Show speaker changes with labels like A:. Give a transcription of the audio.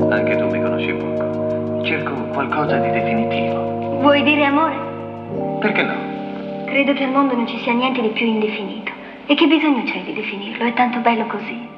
A: Anche tu mi conosci poco. Cerco qualcosa di definitivo.
B: Vuoi dire amore?
A: Perché no?
B: Credo che al mondo non ci sia niente di più indefinito. E che bisogno c'è di definirlo? È tanto bello così.